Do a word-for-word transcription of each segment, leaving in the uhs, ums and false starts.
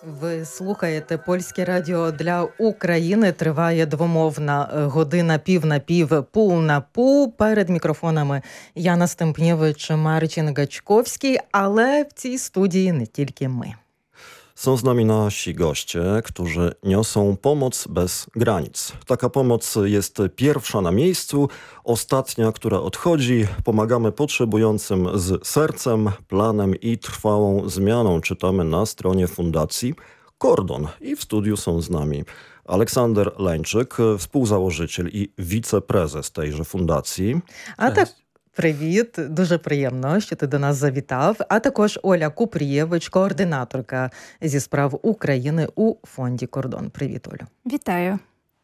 Ви слухаєте Польське радіо для України. Триває двомовна година пів на пів, пул на пул. Перед мікрофонами Яна Стемпнєвич, Marcin Gaćkowski, ale w цій студії не тільки ми. Są z nami nasi goście, którzy niosą pomoc bez granic. Taka pomoc jest pierwsza na miejscu, ostatnia, która odchodzi. Pomagamy potrzebującym z sercem, planem i trwałą zmianą. Czytamy na stronie Fundacji Kordon. I w studiu są z nami Aleksander Leńczyk, współzałożyciel i wiceprezes tejże fundacji. A tak. Привіт, дуже приємно, що ти до нас завітав. А також Оля Купрієвич, координаторка зі справ України у фонді Кордон. Привіт, Олю. Вітаю.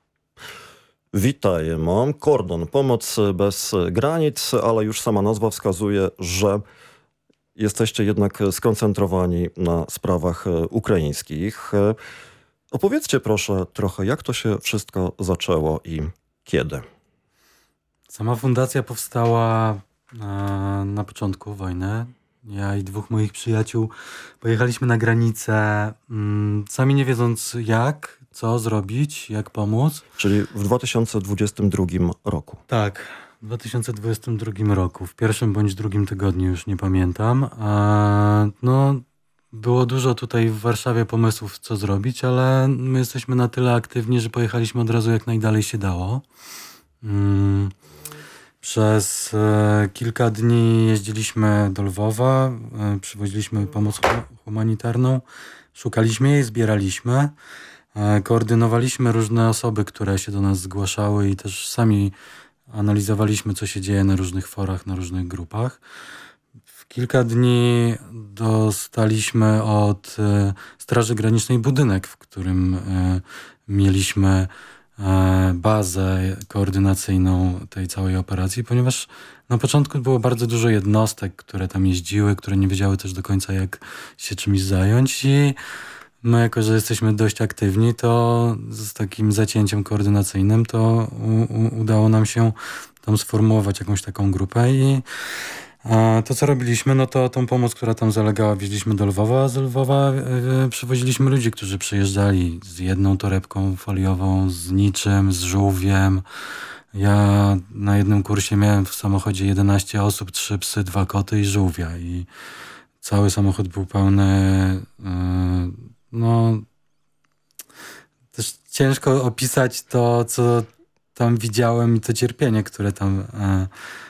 Witajemy. Kordon, pomoc bez granic, ale już sama nazwa wskazuje, że jesteście jednak skoncentrowani na sprawach ukraińskich. Opowiedzcie proszę trochę, jak to się wszystko zaczęło i kiedy. Sama fundacja powstała na, na początku wojny. Ja i dwóch moich przyjaciół pojechaliśmy na granicę, mm, sami nie wiedząc jak, co zrobić, jak pomóc. Czyli w dwa tysiące dwudziestym drugim roku. Tak, w dwa tysiące dwudziestym drugim roku, w pierwszym bądź drugim tygodniu, już nie pamiętam. A, no, było dużo tutaj w Warszawie pomysłów, co zrobić, ale my jesteśmy na tyle aktywni, że pojechaliśmy od razu jak najdalej się dało. Mm. Przez e, kilka dni jeździliśmy do Lwowa, e, przywoziliśmy pomoc humanitarną, szukaliśmy jej, zbieraliśmy, e, koordynowaliśmy różne osoby, które się do nas zgłaszały i też sami analizowaliśmy, co się dzieje na różnych forach, na różnych grupach. W kilka dni dostaliśmy od e, Straży Granicznej budynek, w którym e, mieliśmy bazę koordynacyjną tej całej operacji, ponieważ na początku było bardzo dużo jednostek, które tam jeździły, które nie wiedziały też do końca, jak się czymś zająć i my, jako że jesteśmy dość aktywni, to z takim zacięciem koordynacyjnym to u, u, udało nam się tam sformułować jakąś taką grupę i a to, co robiliśmy, no to tą pomoc, która tam zalegała, wieźliśmy do Lwowa, a z Lwowa yy, przywoziliśmy ludzi, którzy przyjeżdżali z jedną torebką foliową, z niczym, z żółwiem. Ja na jednym kursie miałem w samochodzie jedenaście osób, trzy psy, dwa koty i żółwia. I cały samochód był pełny, yy, no... Też ciężko opisać to, co tam widziałem i to cierpienie, które tam... Yy,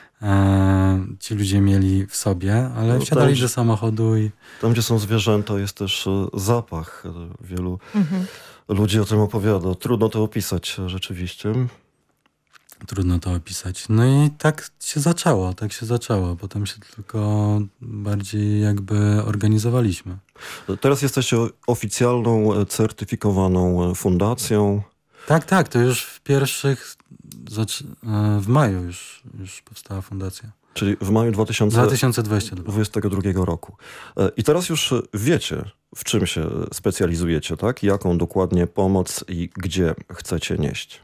ci ludzie mieli w sobie, ale no, wsiadali tam, do samochodu i... Tam, gdzie są zwierzęta, jest też zapach. Wielu mhm. ludzi o tym opowiada. Trudno to opisać rzeczywiście. Trudno to opisać. No i tak się zaczęło, tak się zaczęło. Potem się tylko bardziej jakby organizowaliśmy. Teraz jesteście oficjalną, certyfikowaną fundacją. Tak, tak, to już w pierwszych... W maju już, już powstała fundacja. Czyli w maju dwa tysiące dwudziestego drugiego roku. I teraz już wiecie, w czym się specjalizujecie, tak? Jaką dokładnie pomoc i gdzie chcecie nieść?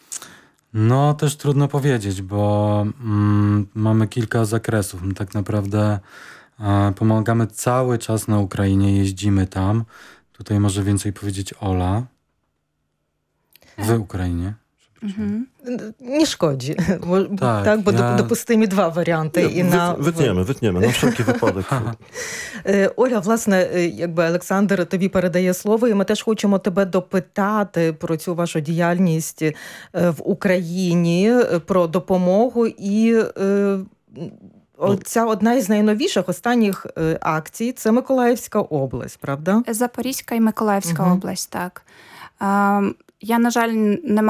No, też trudno powiedzieć, bo mm, mamy kilka zakresów. My tak naprawdę e, pomagamy cały czas na Ukrainie, jeździmy tam. Tutaj może więcej powiedzieć Ola. W Ukrainie. Mhm. Nie szkodzi, bo, tak, tak, bo ja... допустимі два варіанти. Nie, і на... Витнемо, витнемо, на всякий випадок. Оля, власне, якби Олександр тобі передає слово, і ми теж хочемо тебе допитати про цю вашу діяльність в Україні, про допомогу і... Ця одна із найновіших останніх акцій – це Миколаївська область, правда? Запорізька і Миколаївська угу. область, так. Я, на жаль, не